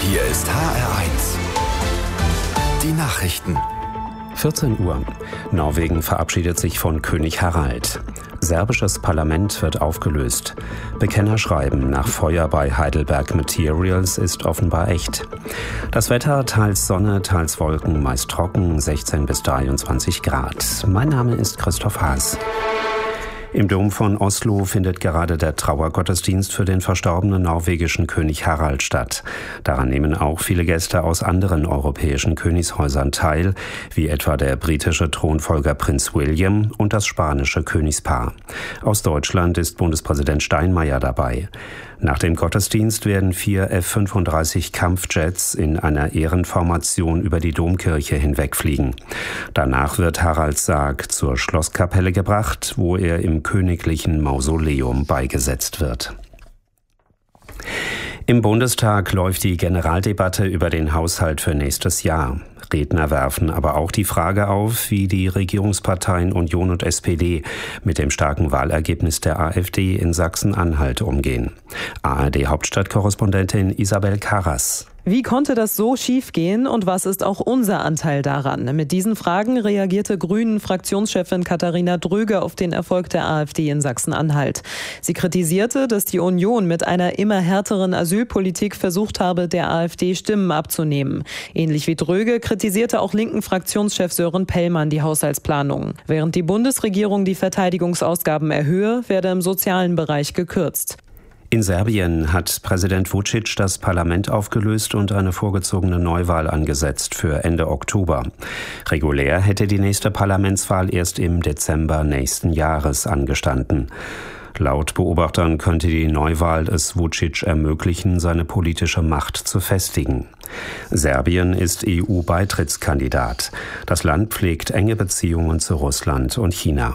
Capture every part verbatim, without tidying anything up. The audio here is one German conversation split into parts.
Hier ist H R eins. Die Nachrichten. vierzehn Uhr. Norwegen verabschiedet sich von König Harald. Serbisches Parlament wird aufgelöst. Bekenner schreiben, nach Feuer bei Heidelberg Materials ist offenbar echt. Das Wetter, teils Sonne, teils Wolken, meist trocken, sechzehn bis dreiundzwanzig Grad. Mein Name ist Christoph Haas. Im Dom von Oslo findet gerade der Trauergottesdienst für den verstorbenen norwegischen König Harald statt. Daran nehmen auch viele Gäste aus anderen europäischen Königshäusern teil, wie etwa der britische Thronfolger Prinz William und das spanische Königspaar. Aus Deutschland ist Bundespräsident Steinmeier dabei. Nach dem Gottesdienst werden vier F fünfunddreißig Kampfjets in einer Ehrenformation über die Domkirche hinwegfliegen. Danach wird Haralds Sarg zur Schlosskapelle gebracht, wo er im königlichen Mausoleum beigesetzt wird. Im Bundestag läuft die Generaldebatte über den Haushalt für nächstes Jahr. Redner werfen aber auch die Frage auf, wie die Regierungsparteien Union und S P D mit dem starken Wahlergebnis der AfD in Sachsen-Anhalt umgehen. A R D-Hauptstadtkorrespondentin Isabel Karras. Wie konnte das so schiefgehen und was ist auch unser Anteil daran? Mit diesen Fragen reagierte Grünen-Fraktionschefin Katharina Dröge auf den Erfolg der AfD in Sachsen-Anhalt. Sie kritisierte, dass die Union mit einer immer härteren Asylpolitik versucht habe, der AfD Stimmen abzunehmen. Ähnlich wie Dröge kritisierte auch linken Fraktionschef Sören Pellmann die Haushaltsplanung. Während die Bundesregierung die Verteidigungsausgaben erhöhe, werde im sozialen Bereich gekürzt. In Serbien hat Präsident Vučić das Parlament aufgelöst und eine vorgezogene Neuwahl angesetzt für Ende Oktober. Regulär hätte die nächste Parlamentswahl erst im Dezember nächsten Jahres angestanden. Laut Beobachtern könnte die Neuwahl es Vučić ermöglichen, seine politische Macht zu festigen. Serbien ist E U-Beitrittskandidat. Das Land pflegt enge Beziehungen zu Russland und China.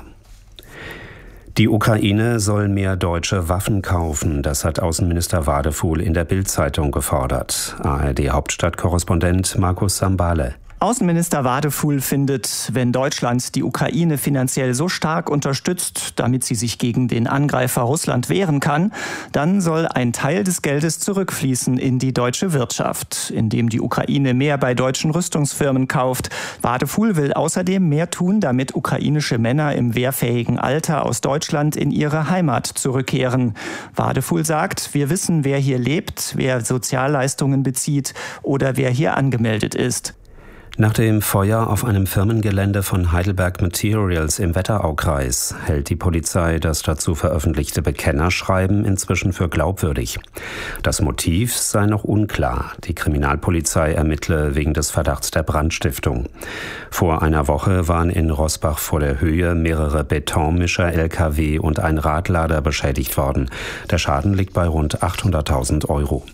Die Ukraine soll mehr deutsche Waffen kaufen, das hat Außenminister Wadefuhl in der Bild-Zeitung gefordert. A R D-Hauptstadtkorrespondent Markus Sambale. Außenminister Wadefuhl findet, wenn Deutschland die Ukraine finanziell so stark unterstützt, damit sie sich gegen den Angreifer Russland wehren kann, dann soll ein Teil des Geldes zurückfließen in die deutsche Wirtschaft, indem die Ukraine mehr bei deutschen Rüstungsfirmen kauft. Wadefuhl will außerdem mehr tun, damit ukrainische Männer im wehrfähigen Alter aus Deutschland in ihre Heimat zurückkehren. Wadefuhl sagt, wir wissen, wer hier lebt, wer Sozialleistungen bezieht oder wer hier angemeldet ist. Nach dem Feuer auf einem Firmengelände von Heidelberg Materials im Wetteraukreis hält die Polizei das dazu veröffentlichte Bekennerschreiben inzwischen für glaubwürdig. Das Motiv sei noch unklar. Die Kriminalpolizei ermittle wegen des Verdachts der Brandstiftung. Vor einer Woche waren in Roßbach vor der Höhe mehrere Betonmischer-L K W und ein Radlader beschädigt worden. Der Schaden liegt bei rund achthunderttausend Euro.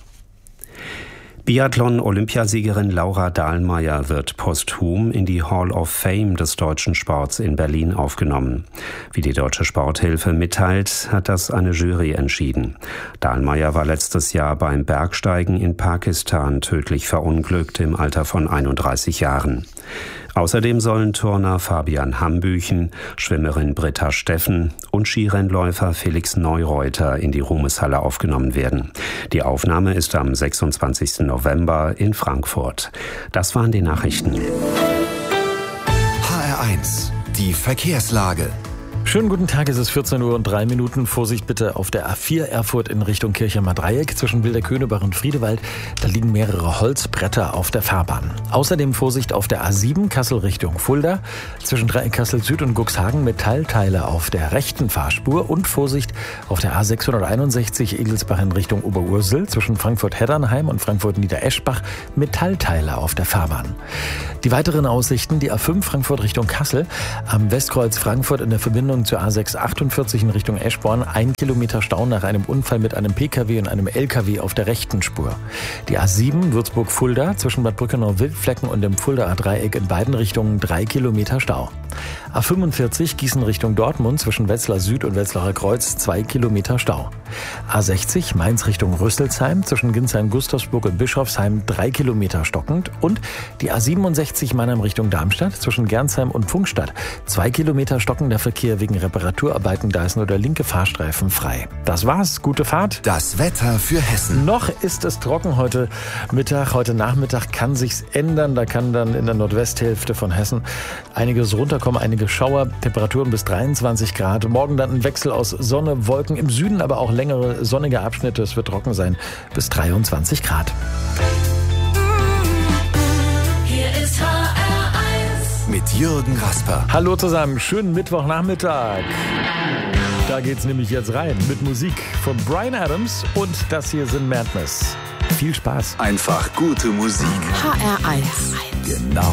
Biathlon-Olympiasiegerin Laura Dahlmeier wird posthum in die Hall of Fame des deutschen Sports in Berlin aufgenommen. Wie die Deutsche Sporthilfe mitteilt, hat das eine Jury entschieden. Dahlmeier war letztes Jahr beim Bergsteigen in Pakistan tödlich verunglückt im Alter von einunddreißig Jahren. Außerdem sollen Turner Fabian Hambüchen, Schwimmerin Britta Steffen und Skirennläufer Felix Neureuter in die Ruhmeshalle aufgenommen werden. Die Aufnahme ist am sechsundzwanzigsten November in Frankfurt. Das waren die Nachrichten. H R eins, die Verkehrslage. Schönen guten Tag, es ist vierzehn Uhr und drei Minuten. Vorsicht bitte auf der A vier Erfurt in Richtung Kirchheimer-Dreieck zwischen Wilderkönebach und Friedewald. Da liegen mehrere Holzbretter auf der Fahrbahn. Außerdem Vorsicht auf der A sieben Kassel Richtung Fulda zwischen Dreieck Kassel Süd und Cuxhagen Metallteile auf der rechten Fahrspur. Und Vorsicht auf der A sechshunderteinundsechzig Egelsbach in Richtung Oberursel zwischen Frankfurt-Heddernheim und Frankfurt-Niedereschbach Metallteile auf der Fahrbahn. Die weiteren Aussichten, die A fünf Frankfurt Richtung Kassel, am Westkreuz Frankfurt in der Verbindung zur A sechs achtundvierzig in Richtung Eschborn, ein Kilometer Stau nach einem Unfall mit einem P K W und einem L K W auf der rechten Spur. Die A sieben Würzburg-Fulda zwischen Bad Brückenau-Wildflecken und dem Fuldaer Dreieck in beiden Richtungen drei Kilometer Stau. A fünfundvierzig Gießen Richtung Dortmund zwischen Wetzlar Süd und Wetzlarer Kreuz zwei Kilometer Stau. A sechzig Mainz Richtung Rüsselsheim zwischen Ginsheim-Gustavsburg und Bischofsheim drei Kilometer stockend. Und die A siebenundsechzig Mannheim Richtung Darmstadt zwischen Gernsheim und Pfungstadt zwei Kilometer stockender Verkehr wegen Reparaturarbeiten. Da ist nur der linke Fahrstreifen frei. Das war's. Gute Fahrt. Das Wetter für Hessen. Noch ist es trocken heute Mittag. Heute Nachmittag kann sich's ändern. Da kann dann in der Nordwesthälfte von Hessen einiges runterkommen, einige Schauer, Temperaturen bis dreiundzwanzig Grad. Morgen dann ein Wechsel aus Sonne, Wolken, im Süden aber auch längere sonnige Abschnitte. Es wird trocken sein bis dreiundzwanzig Grad. Hier ist H R eins. Mit Jürgen Rasper. Hallo zusammen, schönen Mittwochnachmittag. Da geht's nämlich jetzt rein mit Musik von Bryan Adams und das hier sind Madness. Viel Spaß. Einfach gute Musik. H R eins. Genau